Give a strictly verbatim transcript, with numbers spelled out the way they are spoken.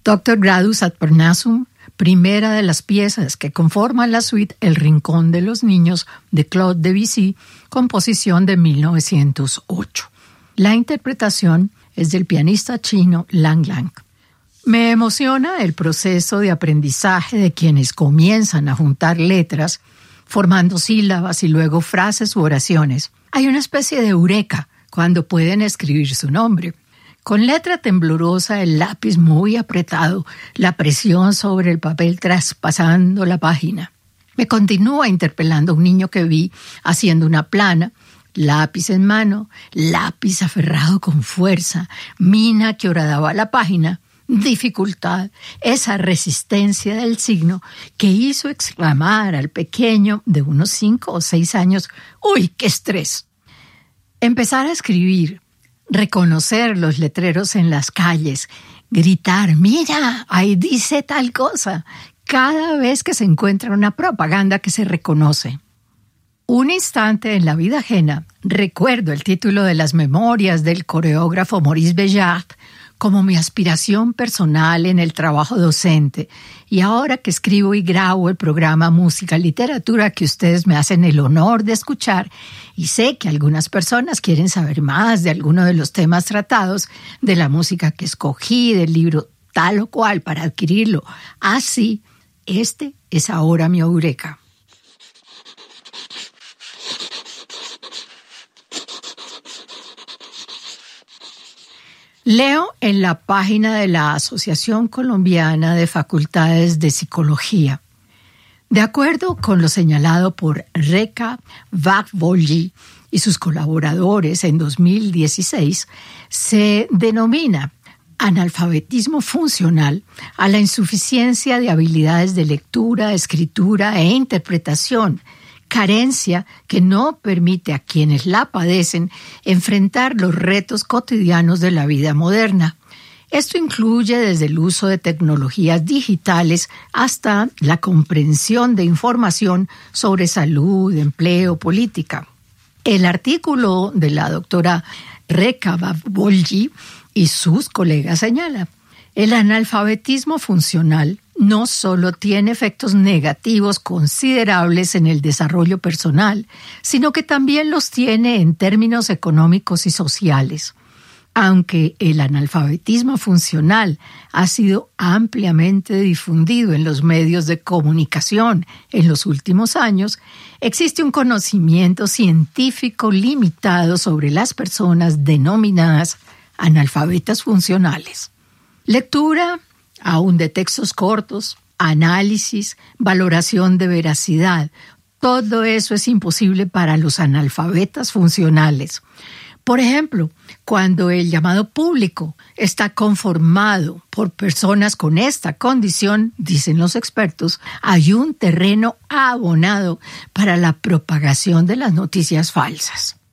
Doctor Gradus ad Parnassum, primera de las piezas que conforman la suite El Rincón de los Niños de Claude Debussy, composición de mil novecientos ocho. La interpretación es del pianista chino Lang Lang. Me emociona el proceso de aprendizaje de quienes comienzan a juntar letras, formando sílabas y luego frases u oraciones. Hay una especie de eureka cuando pueden escribir su nombre. Con letra temblorosa, el lápiz muy apretado, la presión sobre el papel traspasando la página. Me continúa interpelando un niño que vi haciendo una plana, lápiz en mano, lápiz aferrado con fuerza, mina que horadaba la página, dificultad, esa resistencia del signo que hizo exclamar al pequeño de unos cinco o seis años, ¡uy, qué estrés! Empezar a escribir, reconocer los letreros en las calles, gritar, ¡mira, ahí dice tal cosa!, cada vez que se encuentra una propaganda que se reconoce. Un instante en la vida ajena, recuerdo el título de las memorias del coreógrafo Maurice Béjart como mi aspiración personal en el trabajo docente, y ahora que escribo y grabo el programa Música Literatura que ustedes me hacen el honor de escuchar, y sé que algunas personas quieren saber más de alguno de los temas tratados, de la música que escogí, del libro tal o cual para adquirirlo, así, este es ahora mi eureka. Leo en la página de la Asociación Colombiana de Facultades de Psicología. De acuerdo con lo señalado por Rekha Vagvolji y sus colaboradores en dos mil dieciséis, se denomina analfabetismo funcional a la insuficiencia de habilidades de lectura, escritura e interpretación, carencia que no permite a quienes la padecen enfrentar los retos cotidianos de la vida moderna. Esto incluye desde el uso de tecnologías digitales hasta la comprensión de información sobre salud, empleo, política. El artículo de la doctora Rekha Vagvolji y sus colegas señala: el analfabetismo funcional no solo tiene efectos negativos considerables en el desarrollo personal, sino que también los tiene en términos económicos y sociales. Aunque el analfabetismo funcional ha sido ampliamente difundido en los medios de comunicación en los últimos años, existe un conocimiento científico limitado sobre las personas denominadas analfabetas funcionales. Lectura aún de textos cortos, análisis, valoración de veracidad. Todo eso es imposible para los analfabetas funcionales. Por ejemplo, cuando el llamado público está conformado por personas con esta condición, dicen los expertos, hay un terreno abonado para la propagación de las noticias falsas.